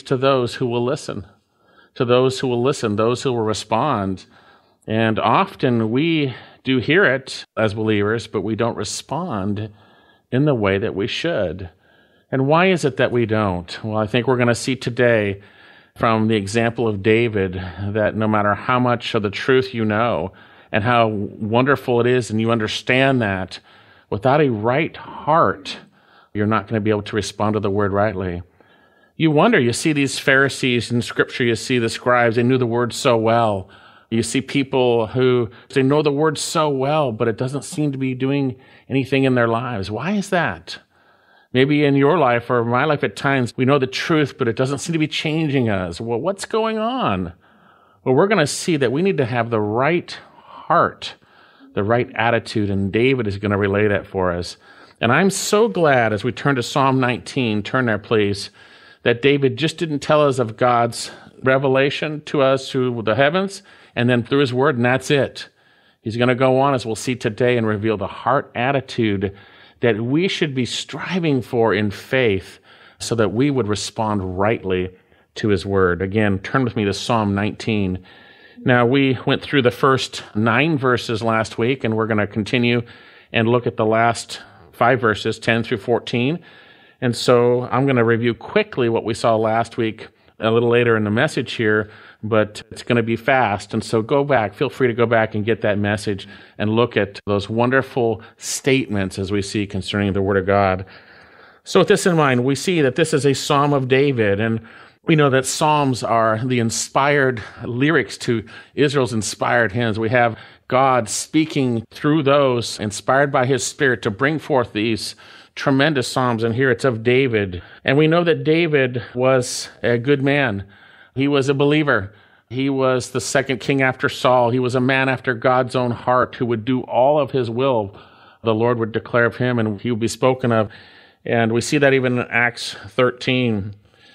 to those who will listen, those who will respond. And often we do hear it as believers, but we don't respond in the way that we should. And why is it that we don't? Well, I think we're going to see today from the example of David that no matter how much of the truth you know and how wonderful it is and you understand that, without a right heart, you're not going to be able to respond to the word rightly. You wonder, you see these Pharisees in Scripture, you see the scribes, they knew the word so well. You see people who, they know the word so well, but it doesn't seem to be doing anything in their lives. Why is that? Maybe in your life or my life at times, we know the truth, but it doesn't seem to be changing us. Well, what's going on? Well, we're going to see that we need to have the right heart, the right attitude, and David is going to relay that for us. And I'm so glad as we turn to Psalm 19, turn there please, that David just didn't tell us of God's revelation to us through the heavens and then through his word, and that's it. He's going to go on, as we'll see today, and reveal the heart attitude that we should be striving for in faith so that we would respond rightly to his word. Again, turn with me to Psalm 19. Now, we went through the first 9 verses last week, and we're going to continue and look at the last 5 verses, 10 through 14. And so I'm going to review quickly what we saw last week a little later in the message here, but it's going to be fast. And so go back, feel free to go back and get that message and look at those wonderful statements as we see concerning the Word of God. So with this in mind, we see that this is a Psalm of David, and we know that Psalms are the inspired lyrics to Israel's inspired hymns. We have God speaking through those, inspired by his Spirit, to bring forth these tremendous Psalms, and here it's of David. And we know that David was a good man. He was a believer. He was the second king after Saul. He was a man after God's own heart who would do all of his will. The Lord would declare of him, and he would be spoken of. And we see that even in Acts 13.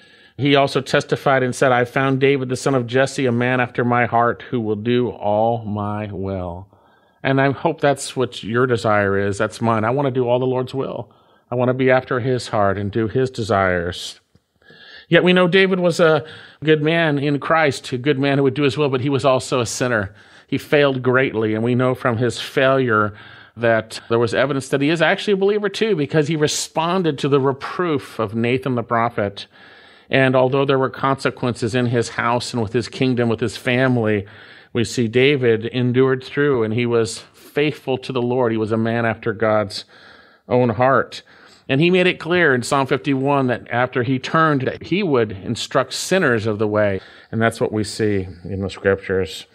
He also testified and said, I found David, the son of Jesse, a man after my heart who will do all my will. And I hope that's what your desire is. That's mine. I want to do all the Lord's will. I want to be after his heart and do his desires. Yet we know David was a good man in Christ, a good man who would do his will, but he was also a sinner. He failed greatly, and we know from his failure that there was evidence that he is actually a believer too, because he responded to the reproof of Nathan the prophet. And although there were consequences in his house and with his kingdom, with his family, we see David endured through, and he was faithful to the Lord. He was a man after God's own heart. And he made it clear in Psalm 51 that after he turned, that he would instruct sinners of the way. And that's what we see in the Scriptures.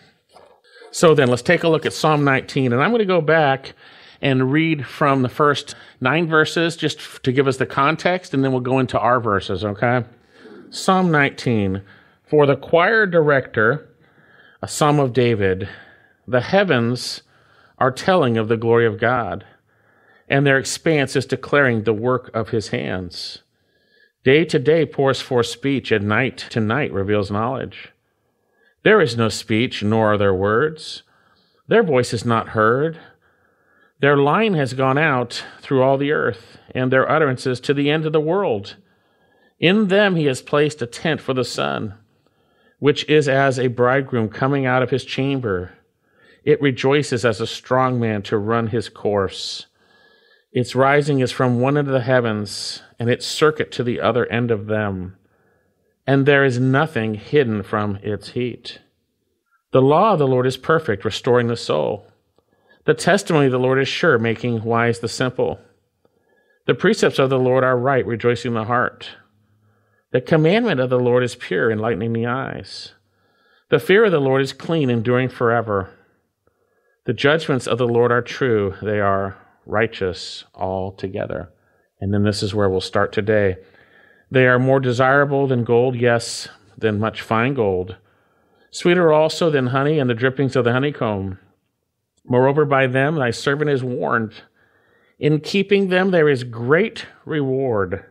So then, let's take a look at Psalm 19. And I'm going to go back and read from the first 9 verses just to give us the context, and then we'll go into our verses, okay? Psalm 19. For the choir director, a psalm of David, the heavens are telling of the glory of God, and their expanse is declaring the work of his hands. Day to day pours forth speech, and night to night reveals knowledge. There is no speech, nor are there words. Their voice is not heard. Their line has gone out through all the earth, and their utterances to the end of the world. In them he has placed a tent for the sun, which is as a bridegroom coming out of his chamber. It rejoices as a strong man to run his course. Its rising is from one end of the heavens, and its circuit to the other end of them. And there is nothing hidden from its heat. The law of the Lord is perfect, restoring the soul. The testimony of the Lord is sure, making wise the simple. The precepts of the Lord are right, rejoicing the heart. The commandment of the Lord is pure, enlightening the eyes. The fear of the Lord is clean, enduring forever. The judgments of the Lord are true, they are righteous altogether. And then this is where we'll start today. They are more desirable than gold, yes, than much fine gold. Sweeter also than honey and the drippings of the honeycomb. Moreover, by them thy servant is warned. In keeping them there is great reward.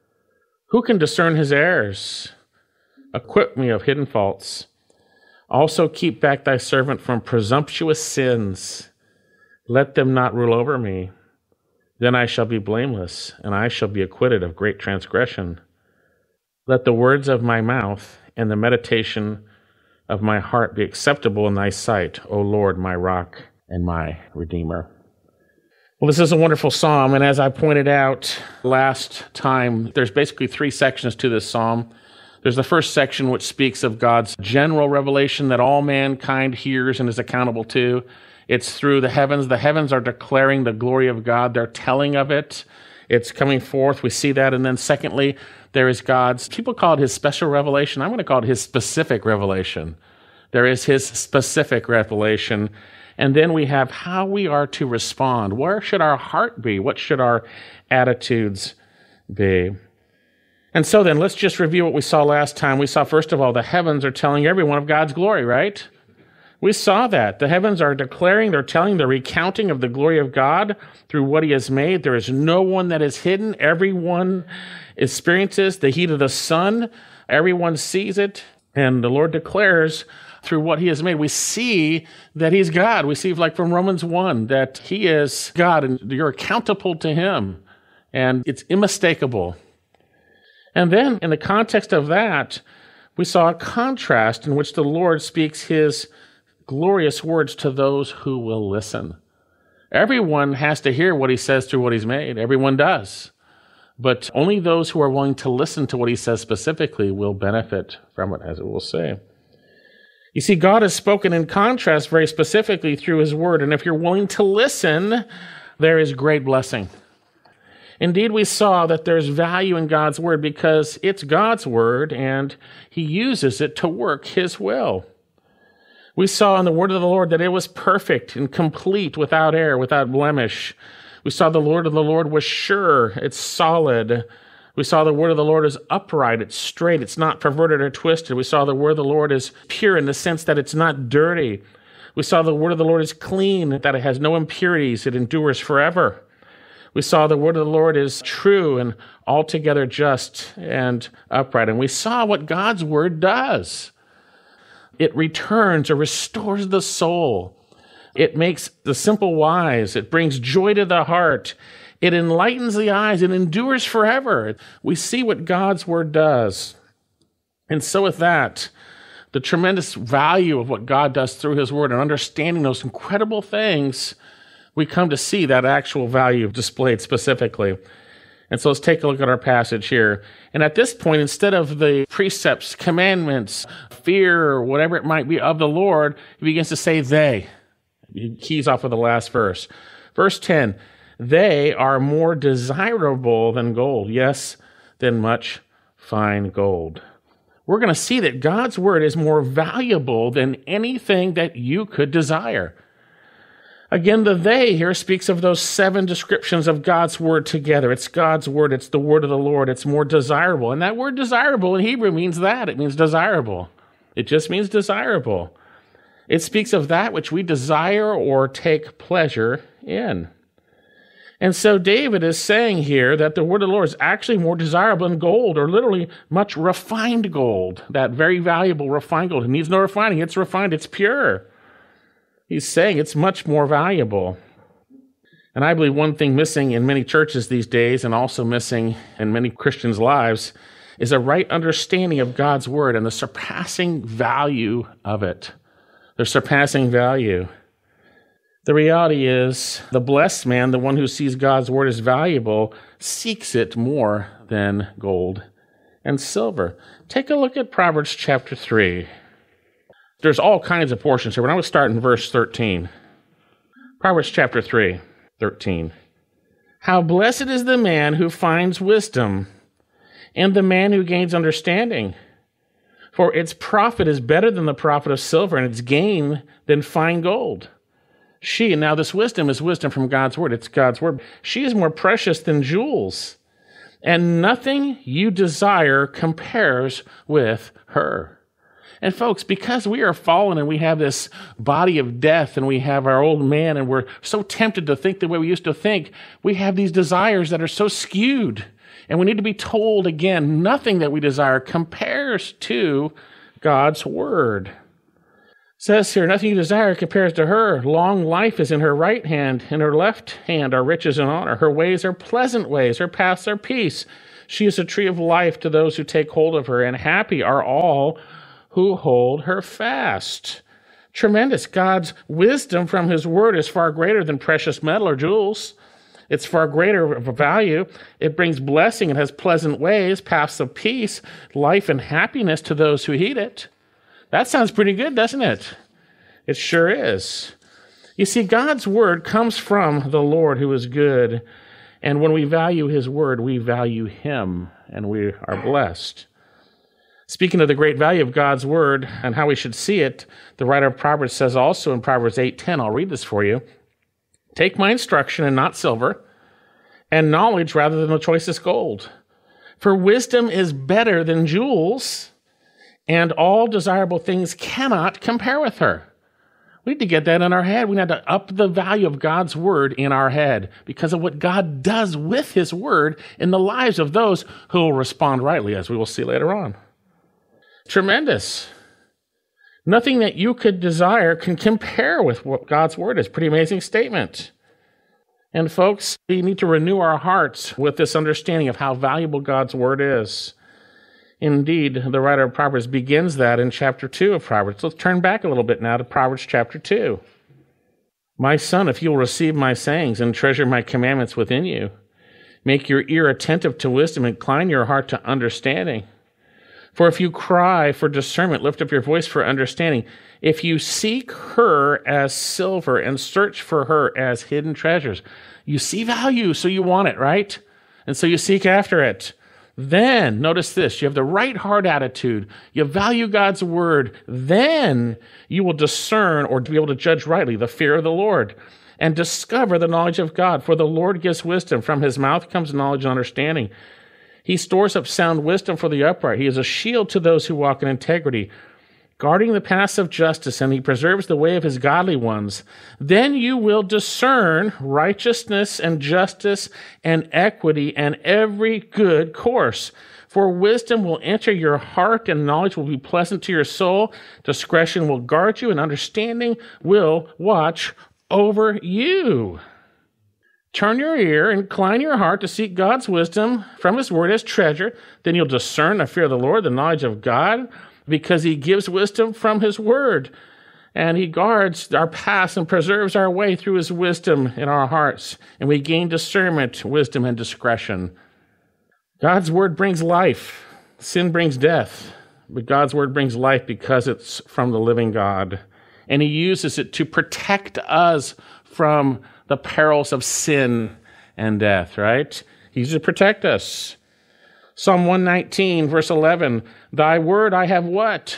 Who can discern his errors? Acquit me of hidden faults. Also keep back thy servant from presumptuous sins. Let them not rule over me. Then I shall be blameless, and I shall be acquitted of great transgression. Let the words of my mouth and the meditation of my heart be acceptable in thy sight, O Lord, my rock and my redeemer. Well, this is a wonderful psalm, and as I pointed out last time, there's basically three sections to this psalm. There's the first section which speaks of God's general revelation that all mankind hears and is accountable to. It's through the heavens. The heavens are declaring the glory of God. They're telling of it. It's coming forth. We see that. And then secondly, there is God's, people call it his special revelation. I'm going to call it his specific revelation. There is his specific revelation. And then we have how we are to respond. Where should our heart be? What should our attitudes be? And so then let's just review what we saw last time. We saw, first of all, the heavens are telling everyone of God's glory, right? We saw that. The heavens are declaring, they're telling, they're recounting of the glory of God through what he has made. There is no one that is hidden. Everyone experiences the heat of the sun. Everyone sees it. And the Lord declares through what he has made. We see that he's God. We see, like from Romans 1, that he is God and you're accountable to him. And it's unmistakable. And then in the context of that, we saw a contrast in which the Lord speaks his glorious words to those who will listen. Everyone has to hear what he says through what he's made. Everyone does. But only those who are willing to listen to what he says specifically will benefit from it, as it will say. You see, God has spoken in contrast very specifically through his word. And if you're willing to listen, there is great blessing. Indeed, we saw that there's value in God's word because it's God's word and he uses it to work his will. We saw in the word of the Lord that it was perfect and complete, without error, without blemish. We saw the word of the Lord was sure, it's solid. We saw the word of the Lord is upright, it's straight, it's not perverted or twisted. We saw the word of the Lord is pure in the sense that it's not dirty. We saw the word of the Lord is clean, that it has no impurities, it endures forever. We saw the word of the Lord is true and altogether just and upright. And we saw what God's word does. It returns or restores the soul. It makes the simple wise. It brings joy to the heart. It enlightens the eyes. It endures forever. We see what God's word does. And so with that, the tremendous value of what God does through his word and understanding those incredible things, we come to see that actual value displayed specifically. And so let's take a look at our passage here. And at this point, instead of the precepts, commandments, fear, or whatever it might be of the Lord, he begins to say they. He keys off of the last verse. Verse 10, they are more desirable than gold, yes, than much fine gold. We're going to see that God's word is more valuable than anything that you could desire. Again, the they here speaks of those 7 descriptions of God's word together. It's God's word. It's the word of the Lord. It's more desirable. And that word desirable in Hebrew means that. It means desirable. It just means desirable. It speaks of that which we desire or take pleasure in. And so David is saying here that the word of the Lord is actually more desirable than gold, or literally much refined gold, that very valuable refined gold. It needs no refining. It's refined. It's pure. He's saying it's much more valuable. And I believe one thing missing in many churches these days, and also missing in many Christians' lives, is a right understanding of God's word and the surpassing value of it. The surpassing value. The reality is, the blessed man, the one who sees God's word as valuable, seeks it more than gold and silver. Take a look at Proverbs chapter 3. There's all kinds of portions here, but I would start in verse 13. Proverbs chapter 3, 13. How blessed is the man who finds wisdom, and the man who gains understanding. For its profit is better than the profit of silver, and its gain than fine gold. She, now this wisdom is wisdom from God's word. It's God's word. She is more precious than jewels, and nothing you desire compares with her. And folks, because we are fallen and we have this body of death and we have our old man and we're so tempted to think the way we used to think, we have these desires that are so skewed. And we need to be told again, nothing that we desire compares to God's word. It says here, nothing you desire compares to her. Long life is in her right hand. In her left hand are riches and honor. Her ways are pleasant ways. Her paths are peace. She is a tree of life to those who take hold of her, and happy are all who hold her fast. Tremendous. God's wisdom from his word is far greater than precious metal or jewels. It's far greater of a value. It brings blessing. It has pleasant ways, paths of peace, life and happiness to those who heed it. That sounds pretty good, doesn't it? It sure is. You see, God's word comes from the Lord who is good. And when we value his word, we value him, and we are blessed. Speaking of the great value of God's word and how we should see it, the writer of Proverbs says also in Proverbs 8:10, I'll read this for you, take my instruction and not silver, and knowledge rather than the choicest gold. For wisdom is better than jewels, and all desirable things cannot compare with her. We need to get that in our head. We need to up the value of God's word in our head because of what God does with his word in the lives of those who will respond rightly, as we will see later on. Tremendous. Nothing that you could desire can compare with what God's word is. Pretty amazing statement. And folks, we need to renew our hearts with this understanding of how valuable God's word is. Indeed, the writer of Proverbs begins that in chapter 2 of Proverbs. Let's turn back a little bit now to Proverbs chapter 2. My son, if you will receive my sayings and treasure my commandments within you, make your ear attentive to wisdom, incline your heart to understanding. For if you cry for discernment, lift up your voice for understanding. If you seek her as silver and search for her as hidden treasures. You see value, so you want it, right? And so you seek after it. Then, notice this, you have the right heart attitude. You value God's word. Then you will discern or be able to judge rightly the fear of the Lord and discover the knowledge of God. For the Lord gives wisdom. From his mouth comes knowledge and understanding. He stores up sound wisdom for the upright. He is a shield to those who walk in integrity, guarding the paths of justice, and he preserves the way of his godly ones. Then you will discern righteousness and justice and equity and every good course. For wisdom will enter your heart, and knowledge will be pleasant to your soul. Discretion will guard you, and understanding will watch over you. Turn your ear, incline your heart to seek God's wisdom from his word as treasure. Then you'll discern the fear of the Lord, the knowledge of God, because he gives wisdom from his word. And he guards our paths and preserves our way through his wisdom in our hearts. And we gain discernment, wisdom, and discretion. God's word brings life. Sin brings death. But God's word brings life because it's from the living God. And he uses it to protect us from the perils of sin and death, right? He uses it to protect us. Psalm 119, verse 11, thy word I have what?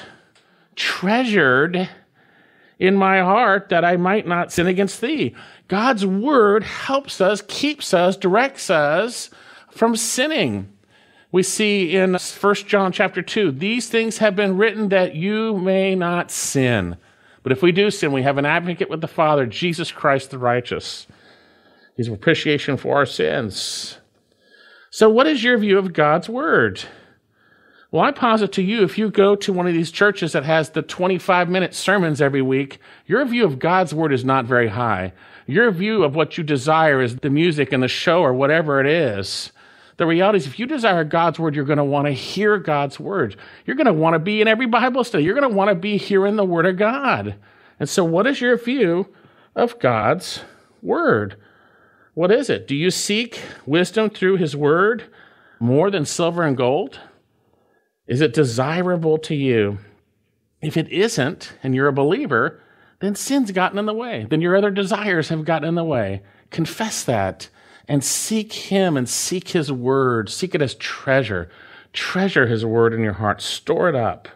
Treasured in my heart that I might not sin against thee. God's word helps us, keeps us, directs us from sinning. We see in 1 John chapter 2, these things have been written that you may not sin. But if we do sin, we have an advocate with the Father, Jesus Christ the righteous. He's propitiation for our sins. So what is your view of God's word? Well, I posit to you, if you go to one of these churches that has the 25-minute sermons every week, your view of God's word is not very high. Your view of what you desire is the music and the show or whatever it is. The reality is, if you desire God's word, you're going to want to hear God's word. You're going to want to be in every Bible study. You're going to want to be hearing the word of God. And so what is your view of God's word? What is it? Do you seek wisdom through his word more than silver and gold? Is it desirable to you? If it isn't, and you're a believer, then sin's gotten in the way. Then your other desires have gotten in the way. Confess that. And seek him and seek his word. Seek it as treasure. Treasure his word in your heart. Store it up.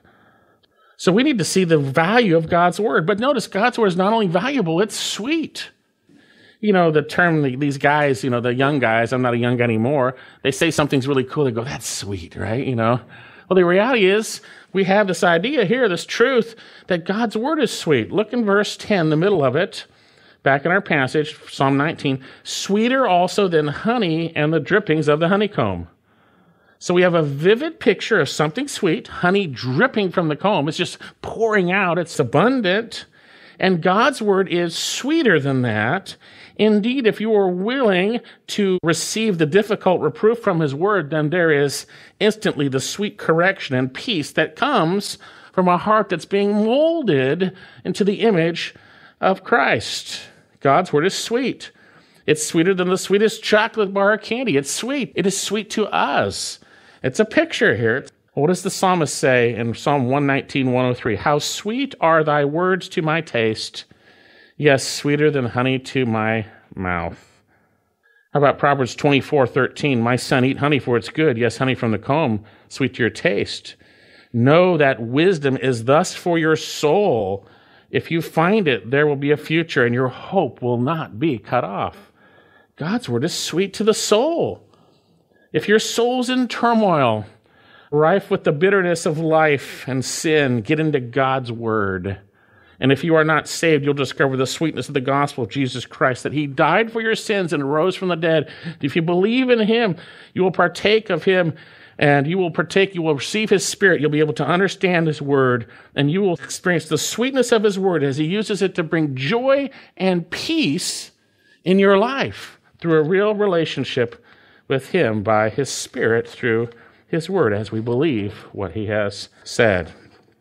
So we need to see the value of God's word. But notice, God's word is not only valuable, it's sweet. You know, the term, these guys, you know, the young guys, I'm not a young guy anymore, they say something's really cool. They go, that's sweet, right? You know? Well, the reality is we have this idea here, this truth, that God's word is sweet. Look in verse 10, the middle of it. Back in our passage, Psalm 19, sweeter also than honey and the drippings of the honeycomb. So we have a vivid picture of something sweet, honey dripping from the comb. It's just pouring out. It's abundant. And God's word is sweeter than that. Indeed, if you are willing to receive the difficult reproof from his word, then there is instantly the sweet correction and peace that comes from a heart that's being molded into the image of Christ. God's word is sweet. It's sweeter than the sweetest chocolate bar or candy. It's sweet. It is sweet to us. It's a picture here. What does the psalmist say in Psalm 119, 103? How sweet are thy words to my taste, yes, sweeter than honey to my mouth. How about Proverbs 24:13? My son, eat honey, for it's good. Yes, honey from the comb, sweet to your taste. Know that wisdom is thus for your soul. If you find it, there will be a future, and your hope will not be cut off. God's word is sweet to the soul. If your soul's in turmoil, rife with the bitterness of life and sin, get into God's word. And if you are not saved, you'll discover the sweetness of the gospel of Jesus Christ, that he died for your sins and rose from the dead. If you believe in him, you will partake of him, and you will receive his spirit. You'll be able to understand his word, and you will experience the sweetness of his word as he uses it to bring joy and peace in your life through a real relationship with him by his spirit through his word as we believe what he has said.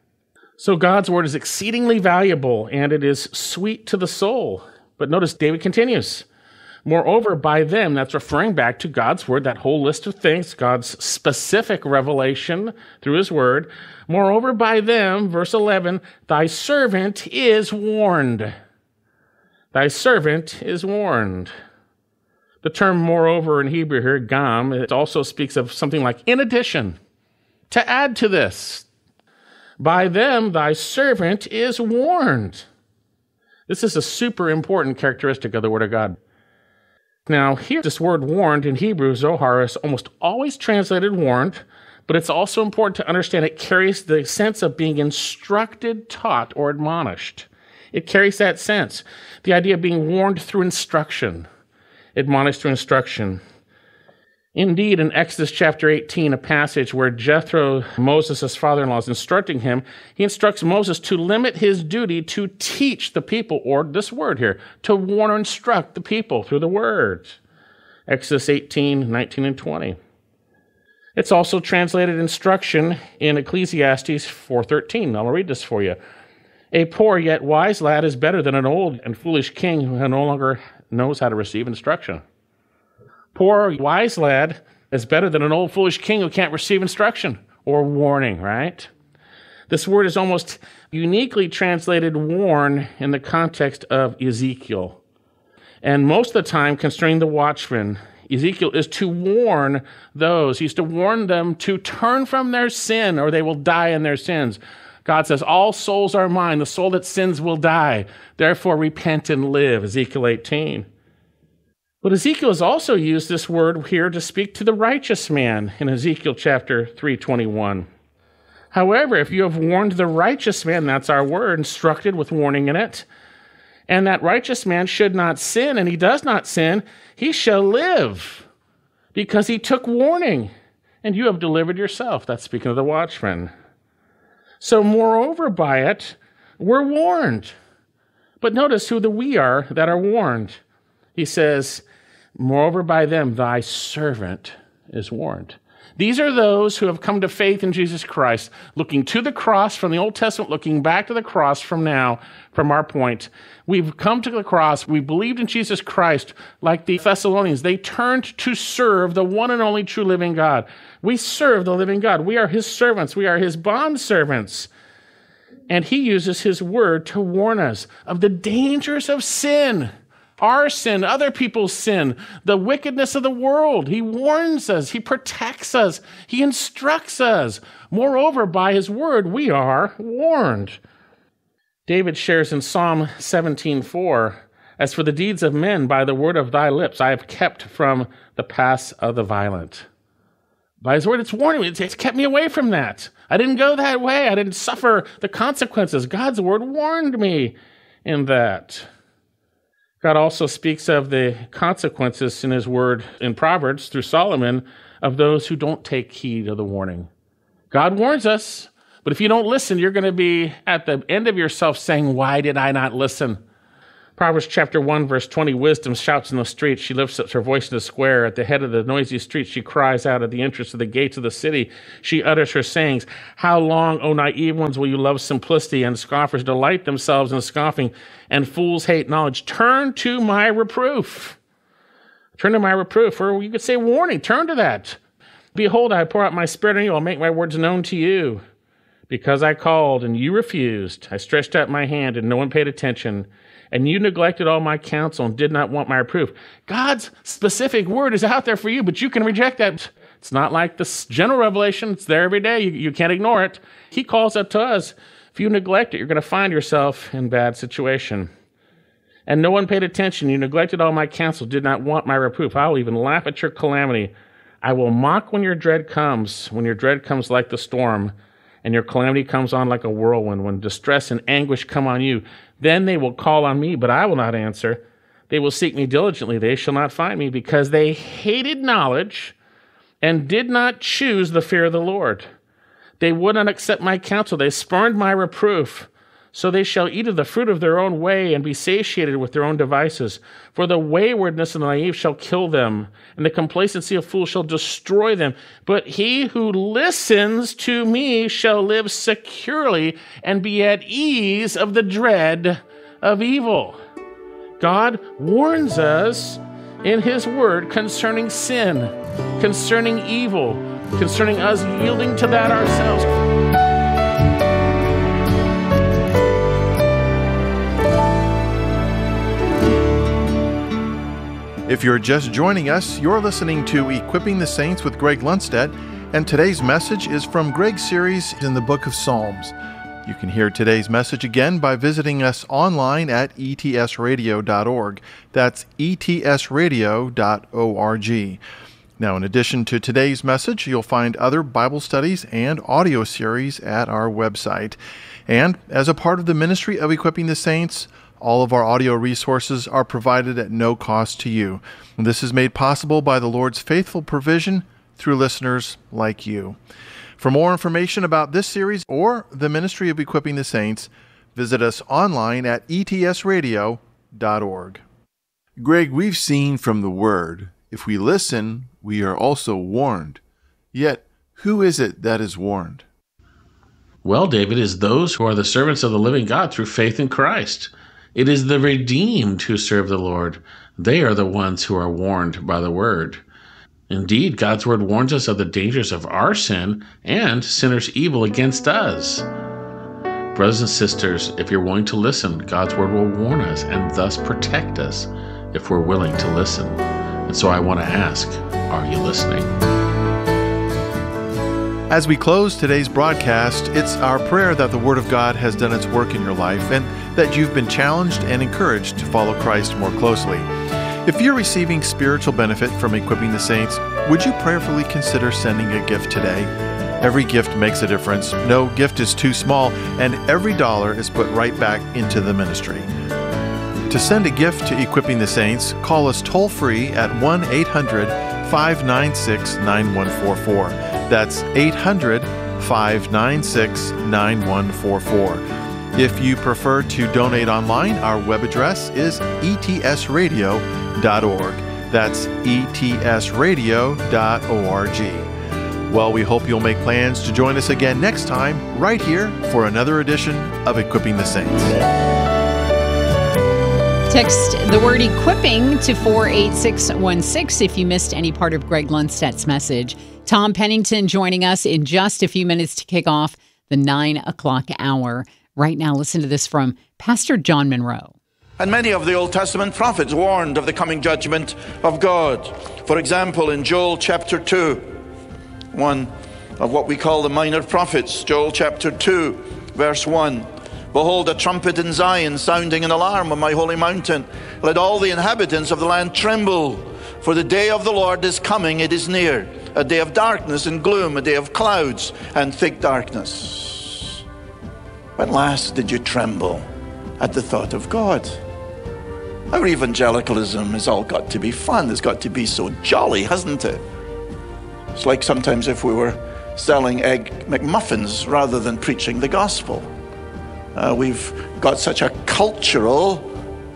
So God's word is exceedingly valuable, and it is sweet to the soul. But notice David continues. Moreover, by them, that's referring back to God's word, that whole list of things, God's specific revelation through his word. Moreover, by them, verse 11, thy servant is warned. Thy servant is warned. The term moreover in Hebrew here, gam, it also speaks of something like in addition, to add to this. By them thy servant is warned. This is a super important characteristic of the Word of God. Now, here, this word warned in Hebrew, Zohar, is almost always translated warned, but it's also important to understand it carries the sense of being instructed, taught, or admonished. It carries that sense. The idea of being warned through instruction, admonished through instruction. Indeed, in Exodus chapter 18, a passage where Jethro, Moses' father-in-law, is instructing him, he instructs Moses to limit his duty to teach the people, or this word here, to warn or instruct the people through the word. Exodus 18, 19, and 20. It's also translated instruction in Ecclesiastes 4:13. I'll read this for you. A poor yet wise lad is better than an old and foolish king who no longer knows how to receive instruction. Poor, wise lad is better than an old, foolish king who can't receive instruction or warning, right? This word is almost uniquely translated warn in the context of Ezekiel. And most of the time, concerning the watchman, Ezekiel is to warn those. He's to warn them to turn from their sin or they will die in their sins. God says, all souls are mine. The soul that sins will die. Therefore, repent and live, Ezekiel 18. But Ezekiel has also used this word here to speak to the righteous man in Ezekiel chapter 3:21. However, if you have warned the righteous man, that's our word, instructed with warning in it, and that righteous man should not sin, and he does not sin, he shall live, because he took warning, and you have delivered yourself. That's speaking of the watchman. So moreover by it, we're warned. But notice who the we are that are warned. He says, moreover by them, thy servant is warned. These are those who have come to faith in Jesus Christ, looking to the cross from the Old Testament, looking back to the cross from now, from our point. We've come to the cross. We believed in Jesus Christ like the Thessalonians. They turned to serve the one and only true living God. We serve the living God. We are his servants. We are his bondservants. And he uses his word to warn us of the dangers of sin. Our sin, other people's sin, the wickedness of the world. He warns us. He protects us. He instructs us. Moreover, by his word, we are warned. David shares in Psalm 17:4, as for the deeds of men, by the word of thy lips, I have kept from the paths of the violent. By his word, it's warning me. It's kept me away from that. I didn't go that way. I didn't suffer the consequences. God's word warned me in that. God also speaks of the consequences in his word in Proverbs through Solomon of those who don't take heed of the warning. God warns us, but if you don't listen, you're going to be at the end of yourself saying, why did I not listen? Proverbs chapter 1, verse 20, wisdom shouts in the streets. She lifts up her voice in the square. At the head of the noisy street, she cries out at the entrance of the gates of the city. She utters her sayings. How long, O naive ones, will you love simplicity, and scoffers delight themselves in scoffing, and fools hate knowledge? Turn to my reproof. Turn to my reproof, or you could say warning. Turn to that. Behold, I pour out my spirit on you. I'll make my words known to you. Because I called and you refused, I stretched out my hand and no one paid attention. And you neglected all my counsel and did not want my reproof. God's specific word is out there for you, but you can reject that. It's not like this general revelation. It's there every day. You can't ignore it. He calls up to us. If you neglect it, you're going to find yourself in a bad situation. And no one paid attention. You neglected all my counsel, did not want my reproof. I will even laugh at your calamity. I will mock when your dread comes like the storm, and your calamity comes on like a whirlwind, when distress and anguish come on you. Then they will call on me, but I will not answer. They will seek me diligently. They shall not find me, because they hated knowledge and did not choose the fear of the Lord. They would not accept my counsel. They spurned my reproof. So they shall eat of the fruit of their own way and be satiated with their own devices. For the waywardness of the naive shall kill them, and the complacency of fools shall destroy them. But he who listens to me shall live securely and be at ease of the dread of evil. God warns us in his word concerning sin, concerning evil, concerning us yielding to that ourselves. If you're just joining us, you're listening to Equipping the Saints with Greg Lundstedt, and today's message is from Greg's series in the book of Psalms. You can hear today's message again by visiting us online at etsradio.org. That's etsradio.org. Now, in addition to today's message, you'll find other Bible studies and audio series at our website. And as a part of the ministry of Equipping the Saints, all of our audio resources are provided at no cost to you. This is made possible by the Lord's faithful provision through listeners like you. For more information about this series or the ministry of Equipping the Saints, visit us online at etsradio.org. Greg, we've seen from the Word, if we listen, we are also warned. Yet, who is it that is warned? Well, David, is those who are the servants of the living God through faith in Christ. It is the redeemed who serve the Lord. They are the ones who are warned by the Word. Indeed, God's Word warns us of the dangers of our sin and sinners' evil against us. Brothers and sisters, if you're willing to listen, God's Word will warn us and thus protect us if we're willing to listen. And so I want to ask, are you listening? As we close today's broadcast, it's our prayer that the Word of God has done its work in your life and that you've been challenged and encouraged to follow Christ more closely. If you're receiving spiritual benefit from Equipping the Saints, would you prayerfully consider sending a gift today? Every gift makes a difference. No gift is too small, and every dollar is put right back into the ministry. To send a gift to Equipping the Saints, call us toll-free at 1-800-596-9144. That's 800-596-9144. If you prefer to donate online, our web address is etsradio.org. That's etsradio.org. Well, we hope you'll make plans to join us again next time, right here, for another edition of Equipping the Saints. Text the word equipping to 48616 if you missed any part of Greg Lundstedt's message. Tom Pennington joining us in just a few minutes to kick off the 9 o'clock hour. Right now, listen to this from Pastor John Monroe. And many of the Old Testament prophets warned of the coming judgment of God. For example, in Joel chapter 2, one of what we call the minor prophets, Joel chapter 2, verse 1. Behold, a trumpet in Zion, sounding an alarm on my holy mountain. Let all the inhabitants of the land tremble, for the day of the Lord is coming, it is near. A day of darkness and gloom, a day of clouds and thick darkness. When last did you tremble at the thought of God? Our evangelicalism has all got to be fun. It's got to be so jolly, hasn't it? It's like sometimes if we were selling Egg McMuffins rather than preaching the gospel. We've got such a cultural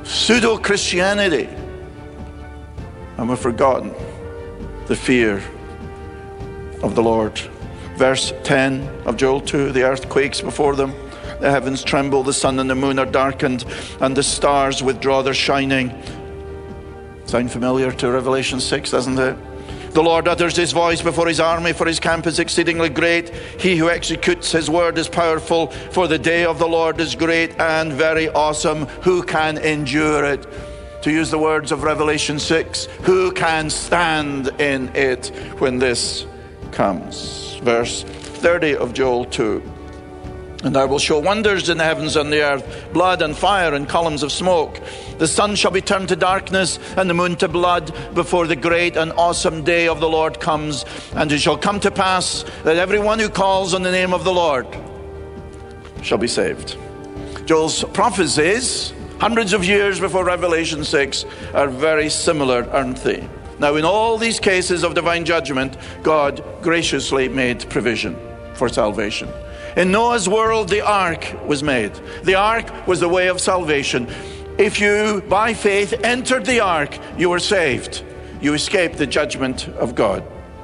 pseudo-Christianity, and we've forgotten the fear of the Lord. Verse 10 of Joel 2, the earth quakes before them, the heavens tremble, the sun and the moon are darkened, and the stars withdraw their shining. Sound familiar to Revelation 6, doesn't it? The Lord utters his voice before his army, for his camp is exceedingly great. He who executes his word is powerful, for the day of the Lord is great and very awesome. Who can endure it? To use the words of Revelation 6, who can stand in it when this comes? Verse 30 of Joel 2. And I will show wonders in the heavens and the earth, blood and fire and columns of smoke. The sun shall be turned to darkness and the moon to blood before the great and awesome day of the Lord comes. And it shall come to pass that everyone who calls on the name of the Lord shall be saved. Joel's prophecies, hundreds of years before Revelation 6, are very similar, aren't they? Now, in all these cases of divine judgment, God graciously made provision for salvation. In Noah's world, the ark was made. The ark was the way of salvation. If you, by faith, entered the ark, you were saved. You escaped the judgment of God.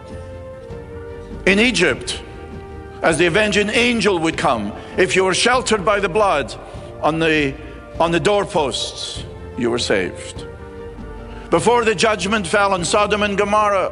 In Egypt, as the avenging angel would come, if you were sheltered by the blood on the doorposts, you were saved. Before the judgment fell on Sodom and Gomorrah,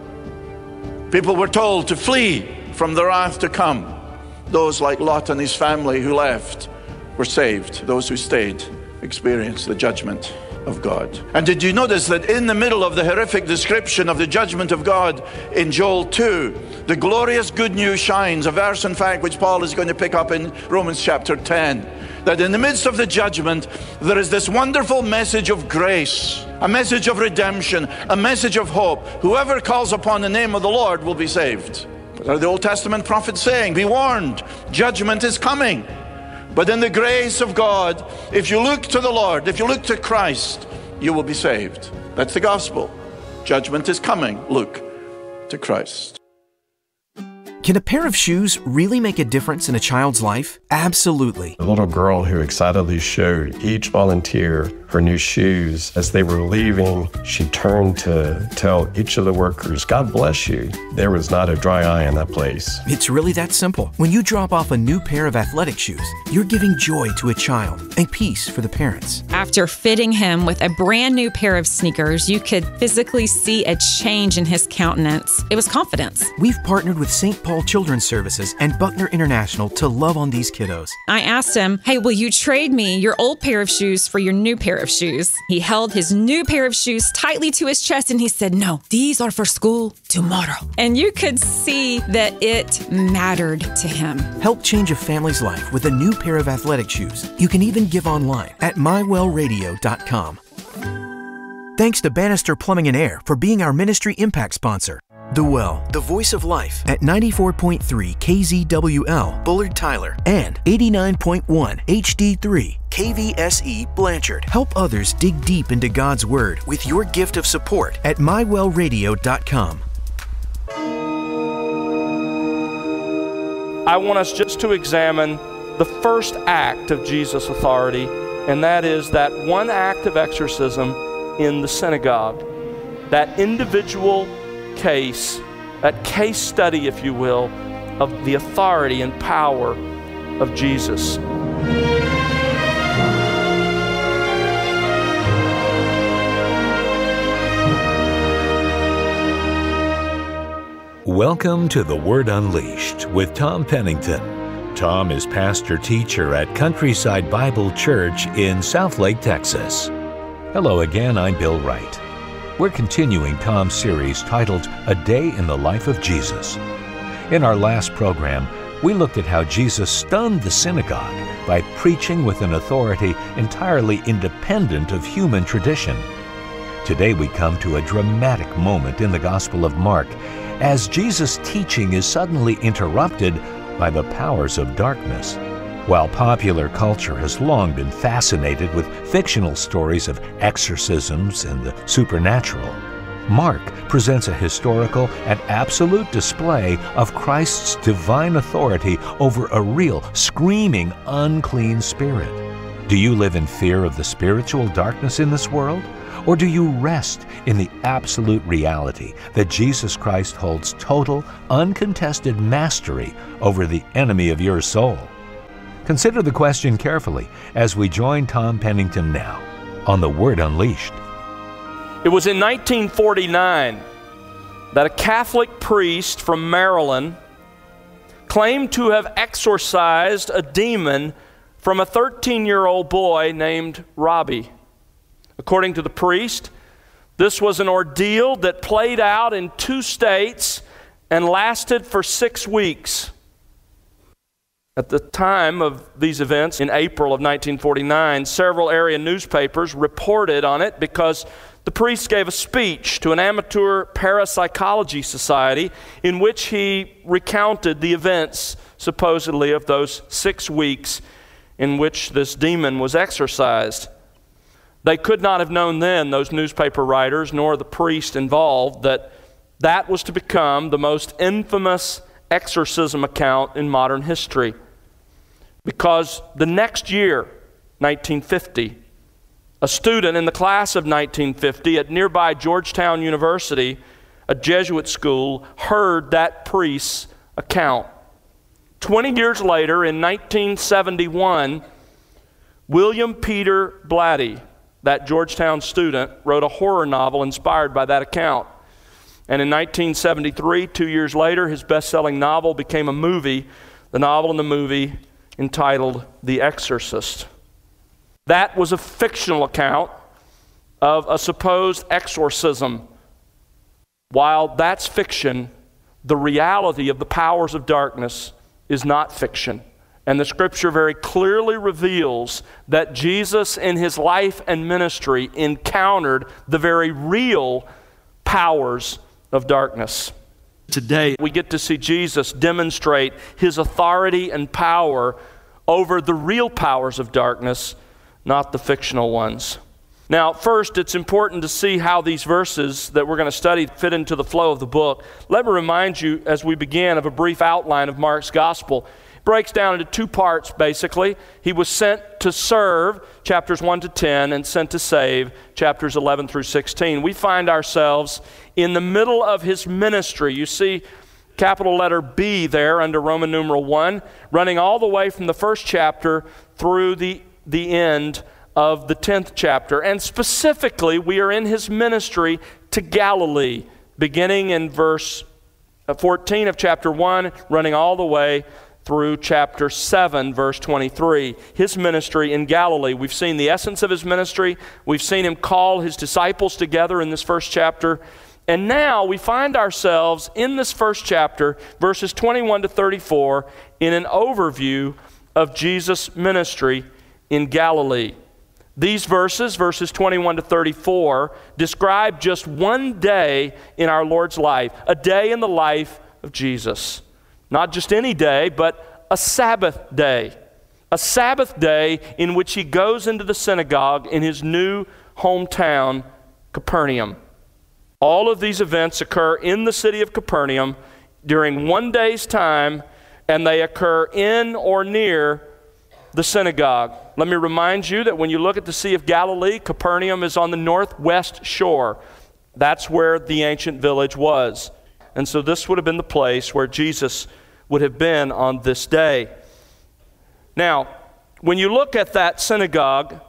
people were told to flee from the wrath to come. Those like Lot and his family who left were saved. Those who stayed experienced the judgment of God. And did you notice that in the middle of the horrific description of the judgment of God in Joel 2, the glorious good news shines, a verse in fact which Paul is going to pick up in Romans chapter 10, that in the midst of the judgment there is this wonderful message of grace, a message of redemption, a message of hope. Whoever calls upon the name of the Lord will be saved. What are the Old Testament prophets saying? Be warned, judgment is coming. But in the grace of God, if you look to the Lord, if you look to Christ, you will be saved. That's the gospel. Judgment is coming. Look to Christ. Can a pair of shoes really make a difference in a child's life? Absolutely. The little girl who excitedly showed each volunteer her new shoes. As they were leaving, she turned to tell each of the workers, God bless you. There was not a dry eye in that place. It's really that simple. When you drop off a new pair of athletic shoes, you're giving joy to a child and peace for the parents. After fitting him with a brand new pair of sneakers, you could physically see a change in his countenance. It was confidence. We've partnered with St. Paul Children's Services and Buckner International to love on these kiddos. I asked him, hey, will you trade me your old pair of shoes for your new pair of shoes? He held his new pair of shoes tightly to his chest and he said, no, these are for school tomorrow. And you could see that it mattered to him. Help change a family's life with a new pair of athletic shoes. You can even give online at mywellradio.com. Thanks to Bannister Plumbing and Air for being our ministry impact sponsor. The Well, the voice of life at 94.3 KZWL, Bullard Tyler, and 89.1 HD3 KVSE Blanchard. Help others dig deep into God's Word with your gift of support at mywellradio.com. I want us just to examine the first act of Jesus' authority, and that is that one act of exorcism in the synagogue. That individual case, that case study, if you will, of the authority and power of Jesus. Welcome to The Word Unleashed with Tom Pennington. Tom is pastor-teacher at Countryside Bible Church in Southlake, Texas. Hello again, I'm Bill Wright. We're continuing Tom's series titled A Day in the Life of Jesus. In our last program, we looked at how Jesus stunned the synagogue by preaching with an authority entirely independent of human tradition. Today we come to a dramatic moment in the Gospel of Mark as Jesus' teaching is suddenly interrupted by the powers of darkness. While popular culture has long been fascinated with fictional stories of exorcisms and the supernatural, Mark presents a historical and absolute display of Christ's divine authority over a real, screaming, unclean spirit. Do you live in fear of the spiritual darkness in this world? Or do you rest in the absolute reality that Jesus Christ holds total, uncontested mastery over the enemy of your soul? Consider the question carefully as we join Tom Pennington now on The Word Unleashed. It was in 1949 that a Catholic priest from Maryland claimed to have exorcised a demon from a 13-year-old boy named Robbie. According to the priest, this was an ordeal that played out in 2 states and lasted for 6 weeks. At the time of these events, in April of 1949, several area newspapers reported on it because the priest gave a speech to an amateur parapsychology society in which he recounted the events, supposedly, of those 6 weeks in which this demon was exorcised. They could not have known then, those newspaper writers, nor the priest involved, that that was to become the most infamous exorcism account in modern history. Because the next year, 1950, a student in the class of 1950 at nearby Georgetown University, a Jesuit school, heard that priest's account. 20 years later, in 1971, William Peter Blatty, that Georgetown student, wrote a horror novel inspired by that account. And in 1973, 2 years later, his best-selling novel became a movie, the novel and the movie entitled The Exorcist. That was a fictional account of a supposed exorcism. While that's fiction, the reality of the powers of darkness is not fiction. And the Scripture very clearly reveals that Jesus in his life and ministry encountered the very real powers of darkness. Today, we get to see Jesus demonstrate his authority and power over the real powers of darkness, not the fictional ones. Now, first, it's important to see how these verses that we're going to study fit into the flow of the book. Let me remind you, as we begin, of a brief outline of Mark's gospel. It breaks down into 2 parts, basically. He was sent to serve, chapters 1 to 10, and sent to save, chapters 11 through 16. We find ourselves in the middle of his ministry. You see capital letter B there under Roman numeral 1, running all the way from the first chapter through the end of the 10th chapter. And specifically, we are in his ministry to Galilee, beginning in verse 14 of chapter 1, running all the way through chapter 7, verse 23. His ministry in Galilee. We've seen the essence of his ministry. We've seen him call his disciples together in this first chapter. And now we find ourselves in this first chapter, verses 21 to 34, in an overview of Jesus' ministry in Galilee. These verses 21 to 34, describe just one day in our Lord's life, a day in the life of Jesus. Not just any day, but a Sabbath day. A Sabbath day in which he goes into the synagogue in his new hometown, Capernaum. All of these events occur in the city of Capernaum during one day's time, and they occur in or near the synagogue. Let me remind you that when you look at the Sea of Galilee, Capernaum is on the northwest shore. That's where the ancient village was. And so this would have been the place where Jesus would have been on this day. Now, when you look at that synagogue,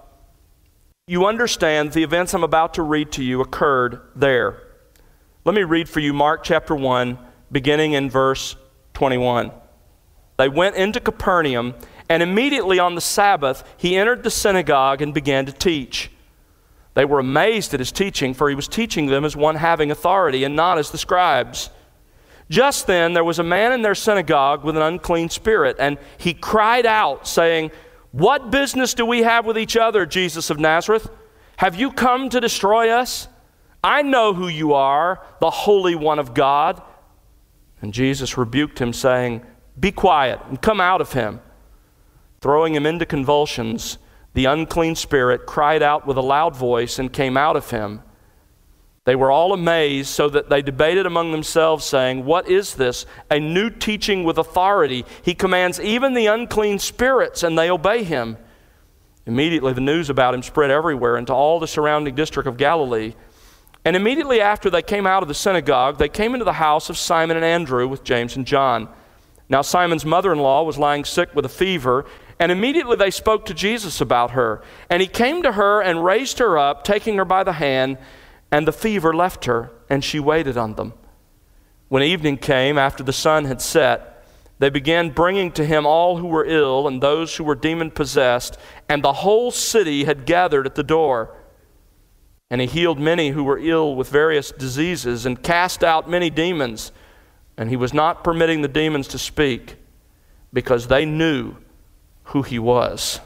you understand the events I'm about to read to you occurred there. Let me read for you Mark chapter 1, beginning in verse 21. They went into Capernaum, and immediately on the Sabbath, he entered the synagogue and began to teach. They were amazed at his teaching, for he was teaching them as one having authority and not as the scribes. Just then there was a man in their synagogue with an unclean spirit, and he cried out, saying, "What business do we have with each other, Jesus of Nazareth? Have you come to destroy us? I know who you are, the Holy One of God." And Jesus rebuked him, saying, "Be quiet and come out of him." Throwing him into convulsions, the unclean spirit cried out with a loud voice and came out of him. They were all amazed, so that they debated among themselves, saying, "What is this? A new teaching with authority. He commands even the unclean spirits, and they obey him." Immediately the news about him spread everywhere into all the surrounding district of Galilee. And immediately after they came out of the synagogue, they came into the house of Simon and Andrew with James and John. Now Simon's mother-in-law was lying sick with a fever, and immediately they spoke to Jesus about her. And he came to her and raised her up, taking her by the hand, and the fever left her, and she waited on them. When evening came, after the sun had set, they began bringing to him all who were ill and those who were demon-possessed, and the whole city had gathered at the door. And he healed many who were ill with various diseases and cast out many demons. And he was not permitting the demons to speak because they knew who he was.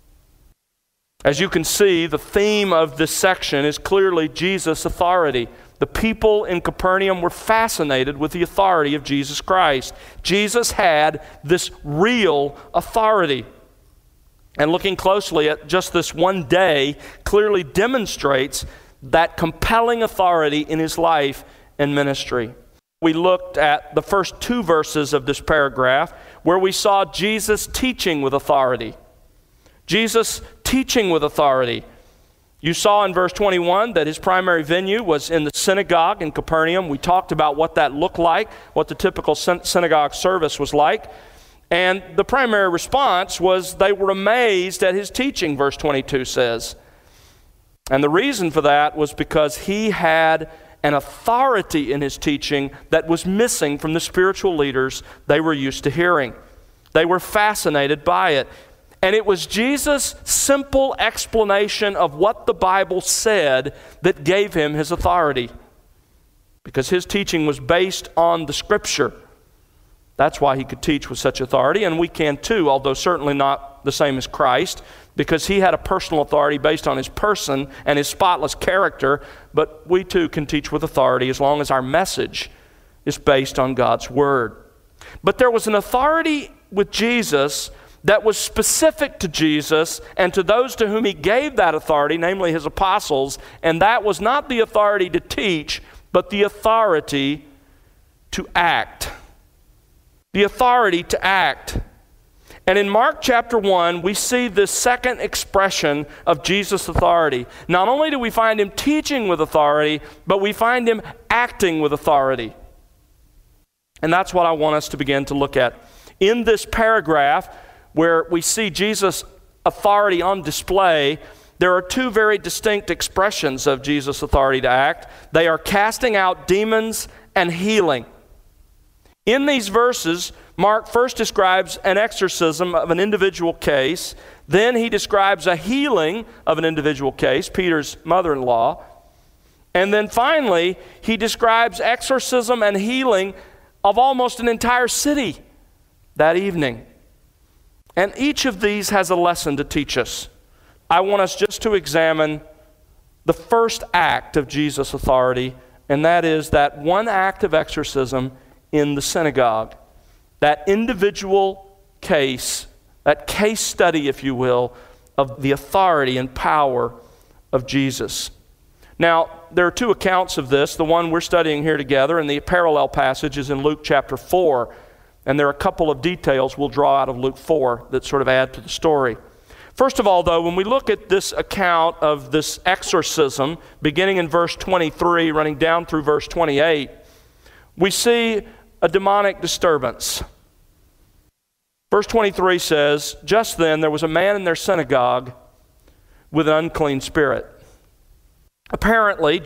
As you can see, the theme of this section is clearly Jesus' authority. The people in Capernaum were fascinated with the authority of Jesus Christ. Jesus had this real authority. And looking closely at just this one day clearly demonstrates that compelling authority in his life and ministry. We looked at the first 2 verses of this paragraph where we saw Jesus teaching with authority. Jesus teaching with authority. You saw in verse 21 that his primary venue was in the synagogue in Capernaum. We talked about what that looked like, what the typical synagogue service was like. And the primary response was they were amazed at his teaching, verse 22 says. And the reason for that was because he had an authority in his teaching that was missing from the spiritual leaders they were used to hearing. They were fascinated by it. And it was Jesus' simple explanation of what the Bible said that gave him his authority. Because his teaching was based on the Scripture. That's why he could teach with such authority, and we can too, although certainly not the same as Christ, because he had a personal authority based on his person and his spotless character, but we too can teach with authority as long as our message is based on God's Word. But there was an authority with Jesus that was specific to Jesus and to those to whom he gave that authority, namely his apostles, and that was not the authority to teach, but the authority to act. The authority to act. And in Mark chapter 1, we see this second expression of Jesus' authority. Not only do we find him teaching with authority, but we find him acting with authority. And that's what I want us to begin to look at. In this paragraph, where we see Jesus' authority on display, there are 2 very distinct expressions of Jesus' authority to act. They are casting out demons and healing. In these verses, Mark first describes an exorcism of an individual case. Then he describes a healing of an individual case, Peter's mother-in-law. And then finally, he describes exorcism and healing of almost an entire city that evening. And each of these has a lesson to teach us. I want us just to examine the first act of Jesus' authority, and that is that one act of exorcism in the synagogue. That individual case, that case study, if you will, of the authority and power of Jesus. Now, there are 2 accounts of this. The one we're studying here together, and the parallel passage is in Luke chapter 4. And there are a couple of details we'll draw out of Luke 4 that sort of add to the story. First of all, though, when we look at this account of this exorcism, beginning in verse 23, running down through verse 28, we see a demonic disturbance. Verse 23 says, "Just then there was a man in their synagogue with an unclean spirit." Apparently,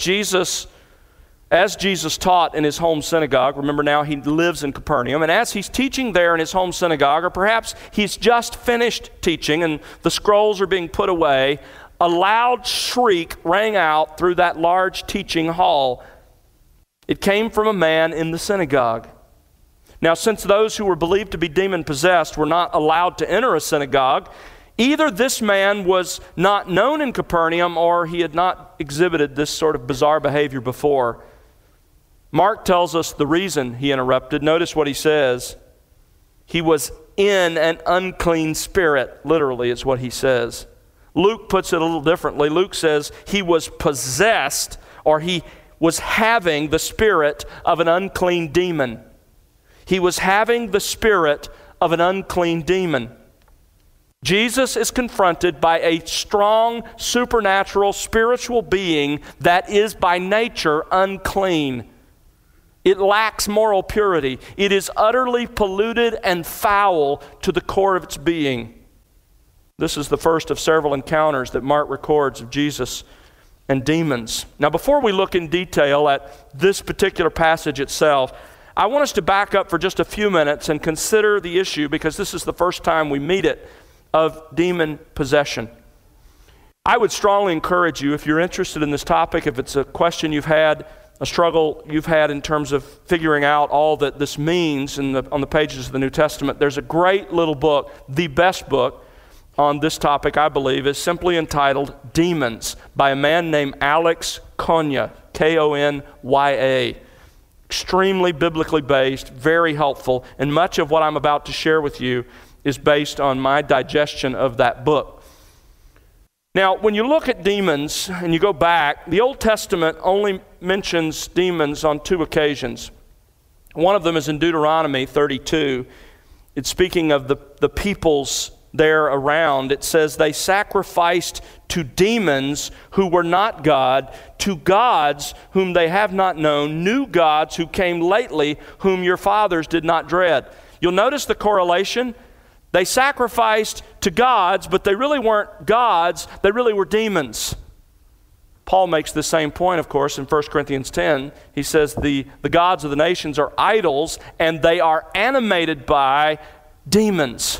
as Jesus taught in his home synagogue, remember now he lives in Capernaum, and as he's teaching there in his home synagogue, or perhaps he's just finished teaching and the scrolls are being put away, a loud shriek rang out through that large teaching hall. It came from a man in the synagogue. Now, since those who were believed to be demon-possessed were not allowed to enter a synagogue, either this man was not known in Capernaum or he had not exhibited this sort of bizarre behavior before. Mark tells us the reason he interrupted. Notice what he says. He was in an unclean spirit, literally is what he says. Luke puts it a little differently. Luke says he was possessed, or he was having the spirit of an unclean demon. He was having the spirit of an unclean demon. Jesus is confronted by a strong, supernatural, spiritual being that is by nature unclean. It lacks moral purity. It is utterly polluted and foul to the core of its being. This is the first of several encounters that Mark records of Jesus and demons. Now, before we look in detail at this particular passage itself, I want us to back up for just a few minutes and consider the issue, because this is the first time we meet it, of demon possession. I would strongly encourage you, if you're interested in this topic, if it's a question you've had, a struggle you've had in terms of figuring out all that this means on the pages of the New Testament, there's a great little book, the best book on this topic, I believe, is simply entitled Demons by a man named Alex Konya, K-O-N-Y-A. Extremely biblically based, very helpful, and much of what I'm about to share with you is based on my digestion of that book. Now, when you look at demons and you go back, the Old Testament only mentions demons on two occasions. One of them is in Deuteronomy 32. It's speaking of the peoples there around. It says they sacrificed to demons who were not God, to gods whom they have not known, new gods who came lately, whom your fathers did not dread. You'll notice the correlation. They sacrificed to gods, but they really weren't gods, they really were demons. Paul makes the same point, of course, in 1 Corinthians 10. He says the gods of the nations are idols, and they are animated by demons.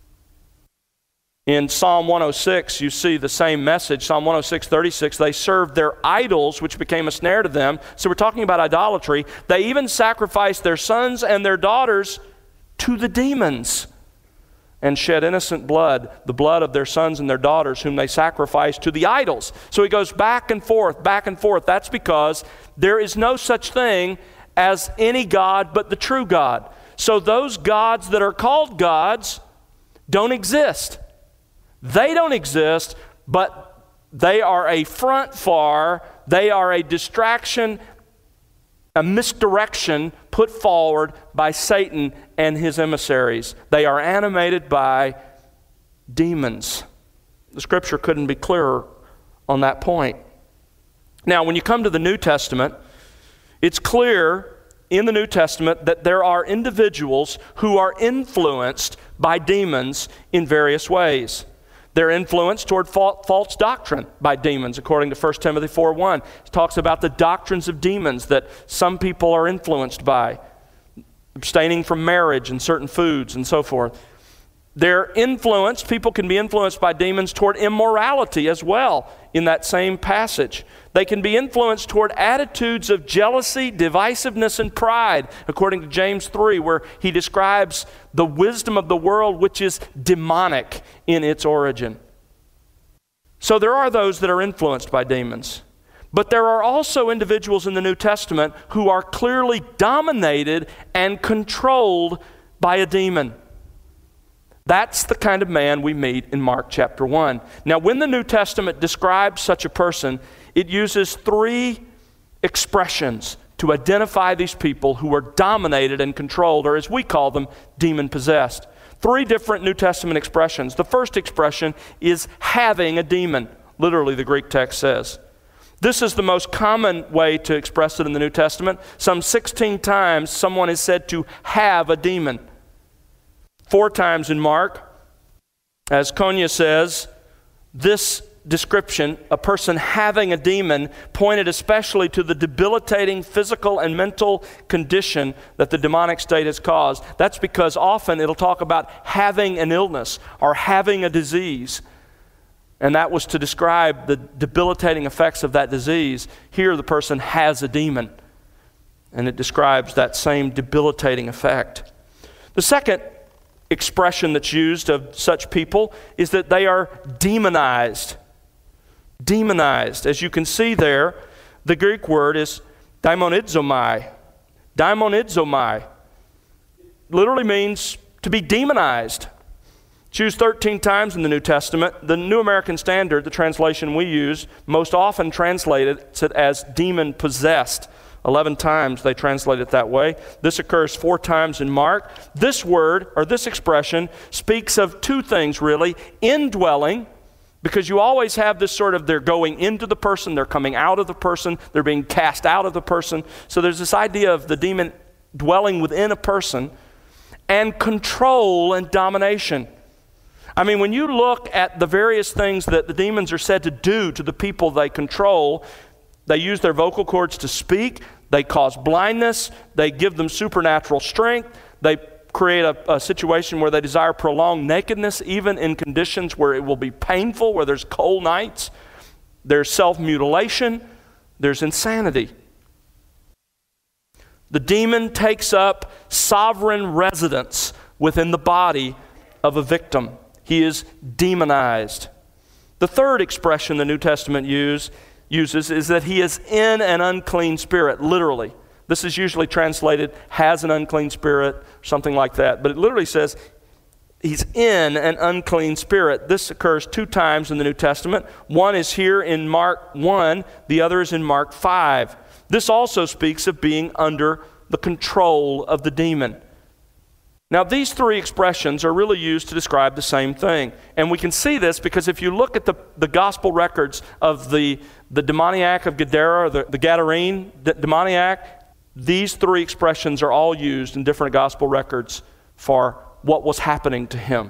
In Psalm 106, you see the same message. Psalm 106:36, they served their idols, which became a snare to them. So we're talking about idolatry. They even sacrificed their sons and their daughters to the demons and shed innocent blood, the blood of their sons and their daughters, whom they sacrificed to the idols. So he goes back and forth, back and forth. That's because there is no such thing as any God but the true God. So those gods that are called gods don't exist. They don't exist, but they are a front for, they are a distraction, a misdirection put forward by Satan and his emissaries. They are animated by demons. The scripture couldn't be clearer on that point. Now, when you come to the New Testament, it's clear in the New Testament that there are individuals who are influenced by demons in various ways. They're influenced toward false doctrine by demons, according to 1 Timothy 4:1. It talks about the doctrines of demons that some people are influenced by, abstaining from marriage and certain foods and so forth. They're influenced, people can be influenced by demons toward immorality as well in that same passage. They can be influenced toward attitudes of jealousy, divisiveness, and pride, according to James 3, where he describes the wisdom of the world, which is demonic in its origin. So there are those that are influenced by demons. But there are also individuals in the New Testament who are clearly dominated and controlled by a demon. That's the kind of man we meet in Mark chapter 1. Now, when the New Testament describes such a person, it uses three expressions to identify these people who are dominated and controlled, or as we call them, demon-possessed. Three different New Testament expressions. The first expression is having a demon, literally the Greek text says. This is the most common way to express it in the New Testament. Some 16 times someone is said to have a demon. 4 times in Mark, as Konya says, this description, a person having a demon, pointed especially to the debilitating physical and mental condition that the demonic state has caused. That's because often it'll talk about having an illness or having a disease. And that was to describe the debilitating effects of that disease. Here the person has a demon, and it describes that same debilitating effect. The second expression that's used of such people is that they are demonized. Demonized. As you can see there, the Greek word is daimonidzomai. Daimonidzomai literally means to be demonized. It's used 13 times in the New Testament. The New American Standard, the translation we use, most often translated it as demon-possessed. 11 times they translate it that way. This occurs 4 times in Mark. This word, or this expression, speaks of 2 things really. Indwelling, because you always have this sort of, they're going into the person, they're coming out of the person, they're being cast out of the person. So there's this idea of the demon dwelling within a person, and control and domination. I mean, when you look at the various things that the demons are said to do to the people they control, they use their vocal cords to speak, they cause blindness, they give them supernatural strength, they create a situation where they desire prolonged nakedness, even in conditions where it will be painful, where there's cold nights, there's self-mutilation, there's insanity. The demon takes up sovereign residence within the body of a victim. He is demonized. The third expression the New Testament uses is that he is in an unclean spirit, literally. This is usually translated, has an unclean spirit, something like that. But it literally says he's in an unclean spirit. This occurs 2 times in the New Testament. One is here in Mark 1, the other is in Mark 5. This also speaks of being under the control of the demon. Now, these 3 expressions are really used to describe the same thing. And we can see this because if you look at the gospel records of the demoniac of Gadara, the Gadarene demoniac, these 3 expressions are all used in different gospel records for what was happening to him.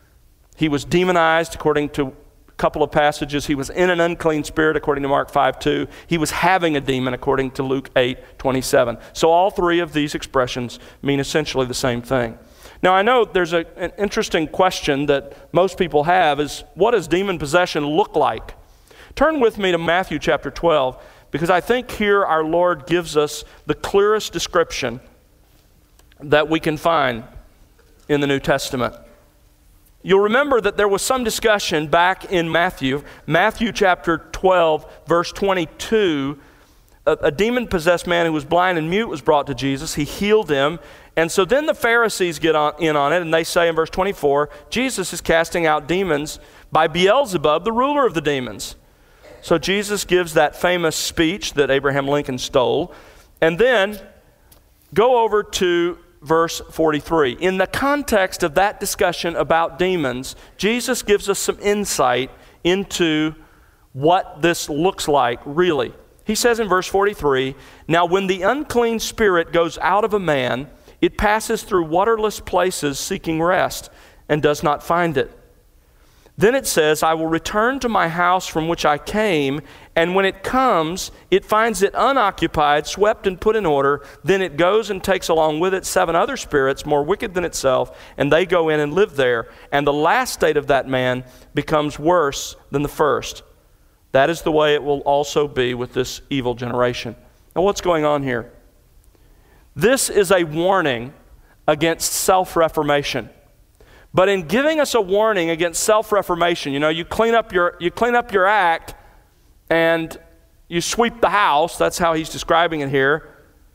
He was demonized, according to couple of passages. He was in an unclean spirit, according to Mark 5:2. He was having a demon, according to Luke 8:27. So all 3 of these expressions mean essentially the same thing. Now, I know there's an interesting question that most people have is, what does demon possession look like? Turn with me to Matthew chapter 12, because I think here our Lord gives us the clearest description that we can find in the New Testament. You'll remember that there was some discussion back in Matthew chapter 12, verse 22. A demon-possessed man who was blind and mute was brought to Jesus. He healed him. And so then the Pharisees get in on it, and they say in verse 24, Jesus is casting out demons by Beelzebub, the ruler of the demons. So Jesus gives that famous speech that Abraham Lincoln stole. And then go over to verse 43. In the context of that discussion about demons, Jesus gives us some insight into what this looks like, really. He says in verse 43, "Now when the unclean spirit goes out of a man, it passes through waterless places seeking rest, and does not find it. Then it says, I will return to my house from which I came, and when it comes, it finds it unoccupied, swept and put in order. Then it goes and takes along with it 7 other spirits more wicked than itself, and they go in and live there. And the last state of that man becomes worse than the first. That is the way it will also be with this evil generation." Now, what's going on here? This is a warning against self-reformation. But in giving us a warning against self-reformation, you clean up your act and you sweep the house. That's how he's describing it here.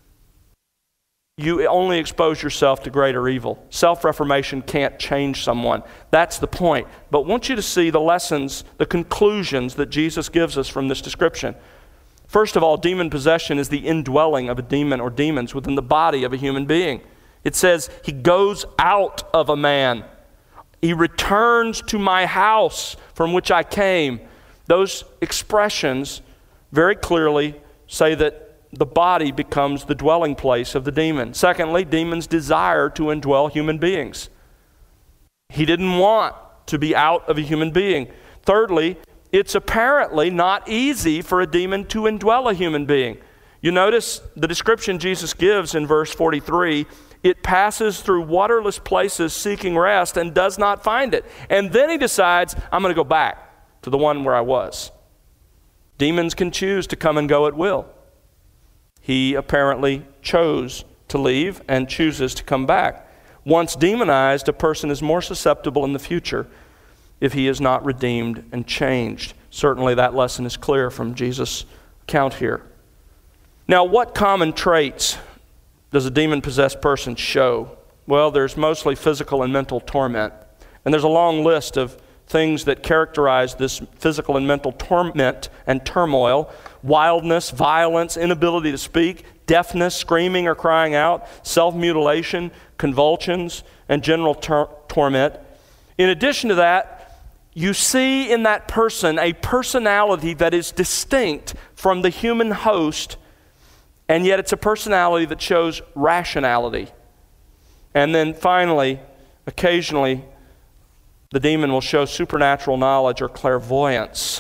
You only expose yourself to greater evil. Self-reformation can't change someone. That's the point. But I want you to see the lessons, the conclusions that Jesus gives us from this description. First of all, demon possession is the indwelling of a demon or demons within the body of a human being. It says he goes out of a man. He returns to my house from which I came. Those expressions very clearly say that the body becomes the dwelling place of the demon. Secondly, demons desire to indwell human beings. He didn't want to be out of a human being. Thirdly, it's apparently not easy for a demon to indwell a human being. You notice the description Jesus gives in verse 43, it passes through waterless places seeking rest and does not find it. And then he decides, I'm going to go back to the one where I was. Demons can choose to come and go at will. He apparently chose to leave and chooses to come back. Once demonized, a person is more susceptible in the future if he is not redeemed and changed. Certainly that lesson is clear from Jesus' account here. Now, what common traits does a demon-possessed person show? Well, there's mostly physical and mental torment. And there's a long list of things that characterize this physical and mental torment and turmoil: wildness, violence, inability to speak, deafness, screaming or crying out, self-mutilation, convulsions, and general torment. In addition to that, you see in that person a personality that is distinct from the human host, and yet it's a personality that shows rationality. And then finally, occasionally, the demon will show supernatural knowledge or clairvoyance,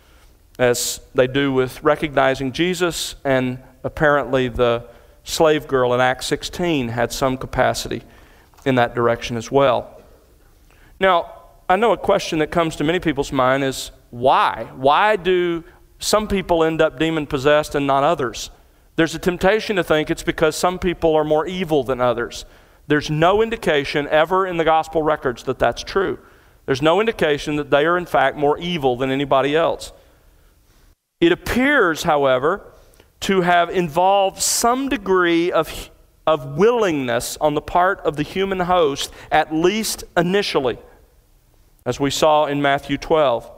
as they do with recognizing Jesus, and apparently the slave girl in Acts 16 had some capacity in that direction as well. Now, I know a question that comes to many people's mind is, why? Why do some people end up demon-possessed and not others? There's a temptation to think it's because some people are more evil than others. There's no indication ever in the gospel records that that's true. There's no indication that they are in fact more evil than anybody else. It appears, however, to have involved some degree of willingness on the part of the human host, at least initially, as we saw in Matthew 12.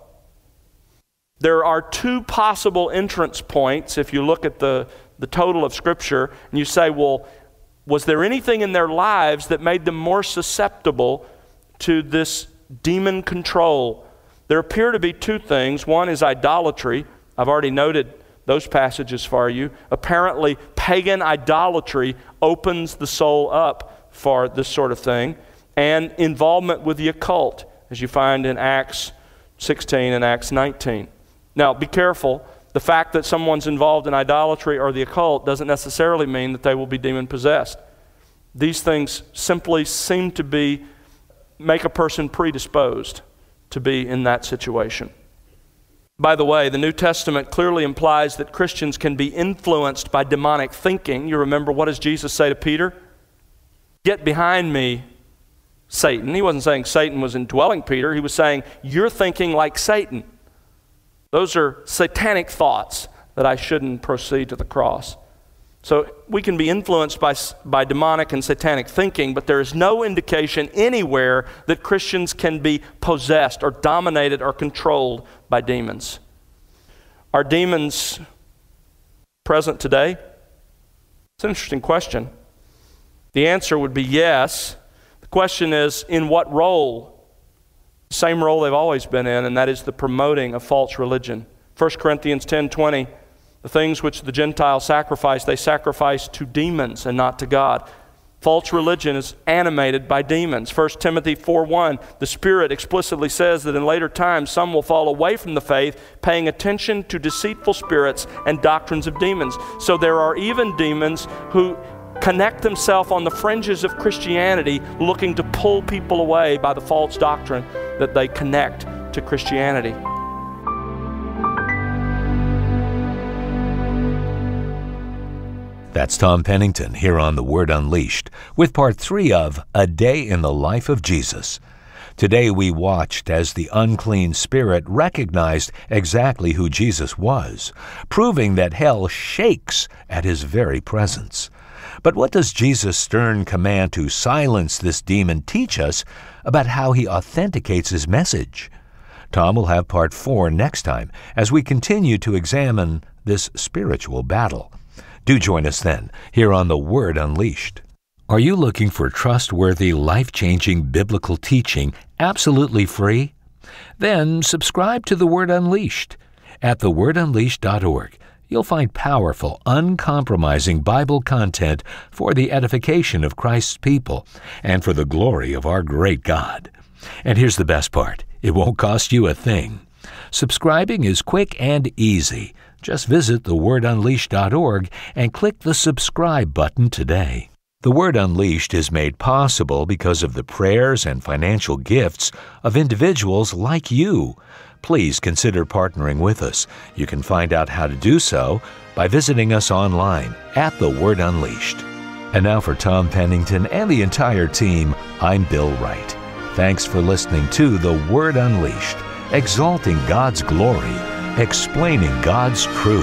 There are two possible entrance points if you look at the total of Scripture, and you say, well, was there anything in their lives that made them more susceptible to this demon control? There appear to be two things. One is idolatry. I've already noted those passages for you. Apparently, pagan idolatry opens the soul up for this sort of thing, and involvement with the occult, as you find in Acts 16 and Acts 19. Now, be careful. The fact that someone's involved in idolatry or the occult doesn't necessarily mean that they will be demon-possessed. These things simply seem to make a person predisposed to be in that situation. By the way, the New Testament clearly implies that Christians can be influenced by demonic thinking. You remember, what does Jesus say to Peter? Get behind me, Satan. He wasn't saying Satan was indwelling Peter. He was saying, you're thinking like Satan. Those are satanic thoughts that I shouldn't proceed to the cross. So we can be influenced by demonic and satanic thinking, but there is no indication anywhere that Christians can be possessed or dominated or controlled by demons. Are demons present today? It's an interesting question. The answer would be yes. The question is, in what role? Same role they've always been in, and that is the promoting of false religion. 1 Corinthians 10:20, the things which the Gentiles sacrifice, they sacrifice to demons and not to God. False religion is animated by demons. 1 Timothy 4:1, the Spirit explicitly says that in later times some will fall away from the faith, paying attention to deceitful spirits and doctrines of demons. So there are even demons who connect themselves on the fringes of Christianity, looking to pull people away by the false doctrine that they connect to Christianity. That's Tom Pennington here on The Word Unleashed with part 3 of A Day in the Life of Jesus. Today we watched as the unclean spirit recognized exactly who Jesus was, proving that hell shakes at his very presence. But what does Jesus' stern command to silence this demon teach us about how he authenticates his message? Tom will have part 4 next time as we continue to examine this spiritual battle. Do join us then, here on The Word Unleashed. Are you looking for trustworthy, life-changing biblical teaching absolutely free? Then subscribe to The Word Unleashed. At thewordunleashed.org, you'll find powerful, uncompromising Bible content for the edification of Christ's people and for the glory of our great God. And here's the best part. It won't cost you a thing. Subscribing is quick and easy. Just visit thewordunleashed.org and click the subscribe button today. The Word Unleashed is made possible because of the prayers and financial gifts of individuals like you. Please consider partnering with us. You can find out how to do so by visiting us online at The Word Unleashed. And now for Tom Pennington and the entire team, I'm Bill Wright. Thanks for listening to The Word Unleashed, exalting God's glory, explaining God's truth.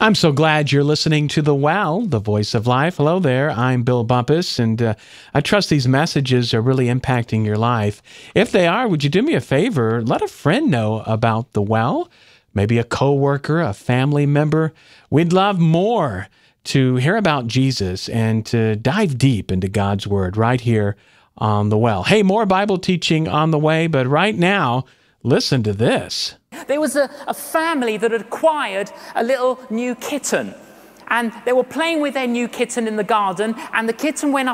I'm so glad you're listening to The Well, the Voice of Life. Hello there, I'm Bill Bumpus, and I trust these messages are really impacting your life. If they are, would you do me a favor? Let a friend know about The Well, maybe a coworker, a family member. We'd love more to hear about Jesus and to dive deep into God's Word right here on The Well. Hey, more Bible teaching on the way, but right now, listen to this. There was a family that had acquired a little new kitten, and they were playing with their new kitten in the garden, and the kitten went